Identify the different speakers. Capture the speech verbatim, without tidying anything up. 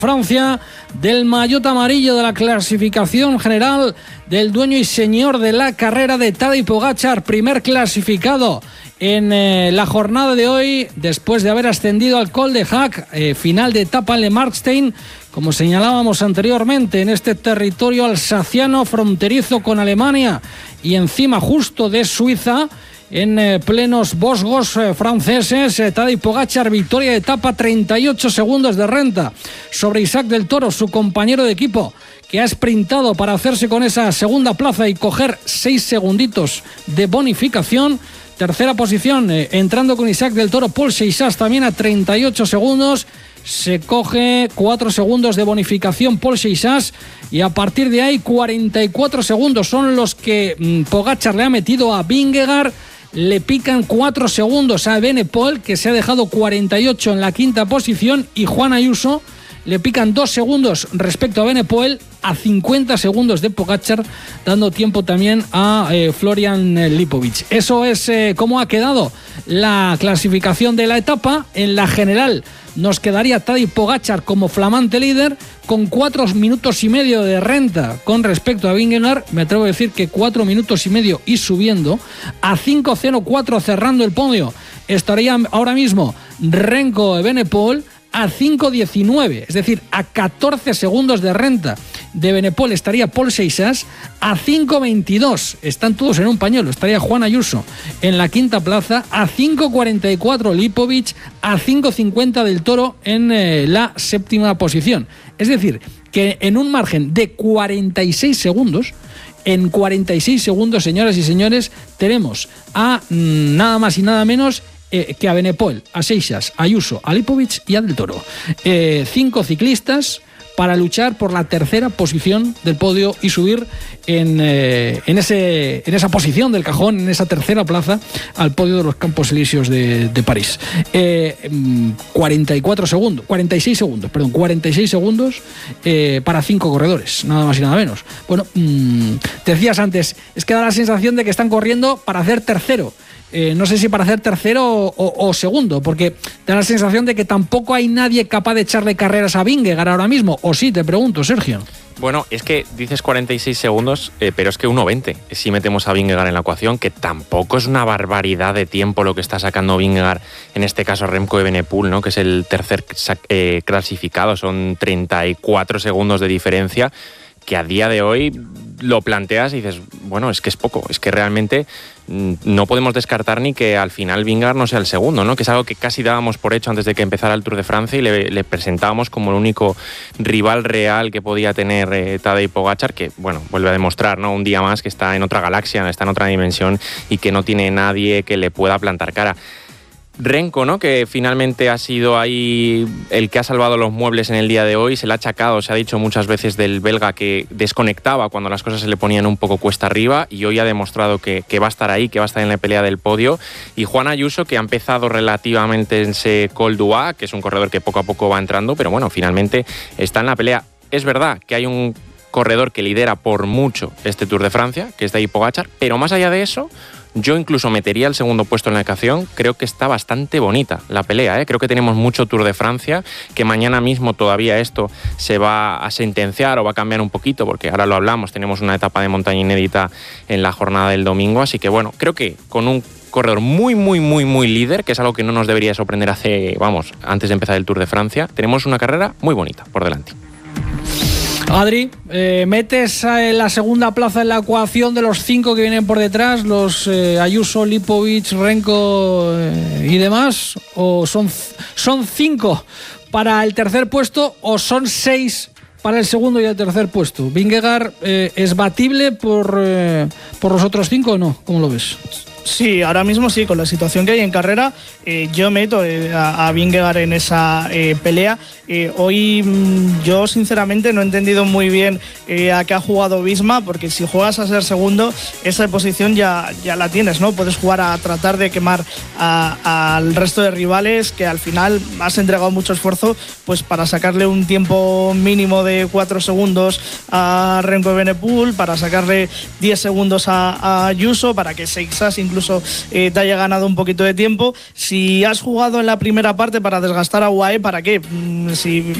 Speaker 1: Francia, del maillot amarillo de la clasificación general, del dueño y señor de la carrera de Tadej Pogačar, primer clasificado en eh, la jornada de hoy, después de haber ascendido al Col de Hack, eh, final de etapa en Le Markstein, como señalábamos anteriormente, en este territorio alsaciano fronterizo con Alemania y encima justo de Suiza, en eh, plenos Vosgos eh, franceses. eh, Tadej Pogačar, victoria de etapa, treinta y ocho segundos de renta sobre Isaac del Toro, su compañero de equipo, que ha sprintado para hacerse con esa segunda plaza y coger seis segunditos de bonificación. Tercera posición, eh, entrando con Isaac del Toro, Paul Seixas también a treinta y ocho segundos. Se coge cuatro segundos de bonificación Paul Seixas y a partir de ahí cuarenta y cuatro segundos son los que mm, Pogačar le ha metido a Vingegaard. Le pican cuatro segundos a Evenepoel, que se ha dejado cuarenta y ocho en la quinta posición, y Juan Ayuso le pican dos segundos respecto a Evenepoel a cincuenta segundos de Pogačar, dando tiempo también a eh, Florian Lipovic. Eso es eh, cómo ha quedado la clasificación de la etapa. En la general nos quedaría Tadej Pogačar como flamante líder, con cuatro minutos y medio de renta con respecto a Vingegaard. Me atrevo a decir que cuatro minutos y medio y subiendo. A cinco cero cuatro cerrando el podio estaría ahora mismo Remco Evenepoel. A cinco diecinueve, es decir, a catorce segundos de renta de Evenepoel estaría Paul Seixas. A cinco veintidós, están todos en un pañuelo, estaría Juan Ayuso en la quinta plaza. A cinco cuarenta y cuatro Lipovic. A cinco cincuenta del Toro en eh, la séptima posición. Es decir, que en un margen de cuarenta y seis segundos, en cuarenta y seis segundos, señoras y señores, tenemos a mmm, nada más y nada menos Eh, que a Evenepoel, a Seixas, a Ayuso, a Lipovic y a Del Toro. Eh, cinco ciclistas para luchar por la tercera posición del podio y subir en, eh, en, ese, en esa posición del cajón, en esa tercera plaza, al podio de los Campos Elíseos de, de París. Eh, cuarenta y cuatro segundos, cuarenta y seis segundos, perdón, cuarenta y seis segundos eh, para cinco corredores, nada más y nada menos. Bueno, mmm, te decías antes, es que da la sensación de que están corriendo para hacer tercero. Eh, no sé si para hacer tercero o, o, o segundo, porque da la sensación de que tampoco hay nadie capaz de echarle carreras a Vingegaard ahora mismo. O sí, te pregunto, Sergio.
Speaker 2: Bueno, es que dices cuarenta y seis segundos, eh, pero es que uno veinte si metemos a Vingegaard en la ecuación, que tampoco es una barbaridad de tiempo lo que está sacando Vingegaard, en este caso Remco Evenepoel, ¿no?, que es el tercer eh, clasificado, son treinta y cuatro segundos de diferencia, que a día de hoy lo planteas y dices, bueno, es que es poco, es que realmente no podemos descartar ni que al final Vingegaard no sea el segundo, ¿no?, que es algo que casi dábamos por hecho antes de que empezara el Tour de Francia y le, le presentábamos como el único rival real que podía tener eh, Tadej Pogačar, que, bueno, vuelve a demostrar, ¿no?, un día más que está en otra galaxia, está en otra dimensión y que no tiene nadie que le pueda plantar cara. Remco, ¿no?, que finalmente ha sido ahí el que ha salvado los muebles en el día de hoy. Se le ha achacado, se ha dicho muchas veces del belga que desconectaba cuando las cosas se le ponían un poco cuesta arriba, y hoy ha demostrado que, que va a estar ahí, que va a estar en la pelea del podio. Y Juan Ayuso, que ha empezado relativamente en ese Col d'Huez, que es un corredor que poco a poco va entrando, pero bueno, finalmente está en la pelea. Es verdad que hay un corredor que lidera por mucho este Tour de Francia, que es Tadej Pogačar, pero más allá de eso, yo incluso metería el segundo puesto en la ecuación. Creo que está bastante bonita la pelea, ¿eh? Creo que tenemos mucho Tour de Francia, que mañana mismo todavía esto se va a sentenciar o va a cambiar un poquito, porque ahora lo hablamos, tenemos una etapa de montaña inédita en la jornada del domingo, así que bueno, creo que con un corredor muy, muy, muy, muy líder, que es algo que no nos debería sorprender hace, vamos, antes de empezar el Tour de Francia, tenemos una carrera muy bonita por delante.
Speaker 1: Adri, eh, ¿metes eh, la segunda plaza en la ecuación de los cinco que vienen por detrás, los eh, Ayuso, Lipovic, Remco eh, y demás? ¿O son, son cinco para el tercer puesto o son seis para el segundo y el tercer puesto? ¿Vingegaard eh, es batible por, eh, por los otros cinco o no? ¿Cómo lo ves?
Speaker 3: Sí, ahora mismo sí, con la situación que hay en carrera, eh, yo meto eh, a, a Vingegaard en esa eh, pelea. Eh, hoy mmm, yo sinceramente no he entendido muy bien eh, a qué ha jugado Visma, porque si juegas a ser segundo, esa posición ya, ya la tienes, ¿no? Puedes jugar a tratar de quemar al resto de rivales, que al final has entregado mucho esfuerzo pues para sacarle un tiempo mínimo de cuatro segundos a Remco Evenepoel, para sacarle diez segundos a, a Ayuso, para que Seixas incluso eh, te haya ganado un poquito de tiempo. Si has jugado en la primera parte para desgastar a U A E, ¿para qué? Si